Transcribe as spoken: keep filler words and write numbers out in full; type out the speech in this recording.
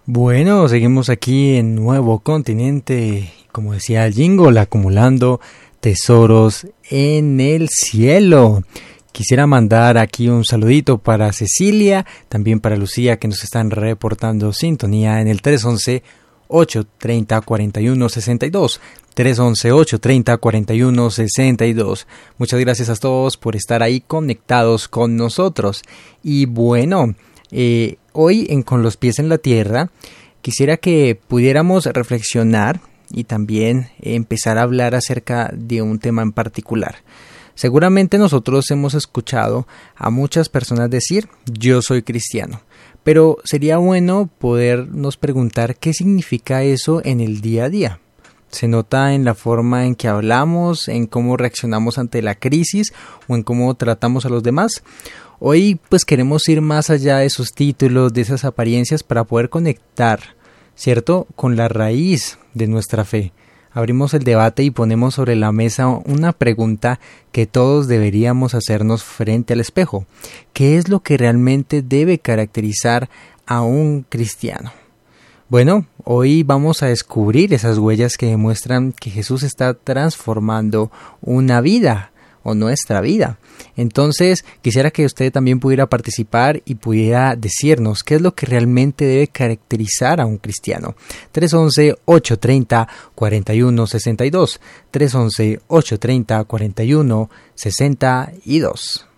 Bueno, seguimos aquí en Nuevo Continente, como decía el jingle, acumulando tesoros en el cielo. Quisiera mandar aquí un saludito para Cecilia, también para Lucía, que nos están reportando sintonía en el tres once, ocho treinta, cuarenta y uno sesenta y dos. tres once, ocho treinta, cuarenta y uno sesenta y dos. Muchas gracias a todos por estar ahí conectados con nosotros. Y bueno, eh, hoy en Con los pies en la tierra, quisiera que pudiéramos reflexionar y también empezar a hablar acerca de un tema en particular. Seguramente nosotros hemos escuchado a muchas personas decir, yo soy cristiano, pero sería bueno podernos preguntar qué significa eso en el día a día. Se nota en la forma en que hablamos, en cómo reaccionamos ante la crisis o en cómo tratamos a los demás. Hoy pues queremos ir más allá de esos títulos, de esas apariencias para poder conectar, ¿cierto?, con la raíz de nuestra fe. Abrimos el debate y ponemos sobre la mesa una pregunta que todos deberíamos hacernos frente al espejo. ¿Qué es lo que realmente debe caracterizar a un cristiano? Bueno, hoy vamos a descubrir esas huellas que demuestran que Jesús está transformando una vida o nuestra vida. Entonces, quisiera que usted también pudiera participar y pudiera decirnos qué es lo que realmente debe caracterizar a un cristiano. tres once, ocho treinta, cuarenta y uno sesenta y dos. tres once, ocho treinta, cuarenta y uno sesenta y dos.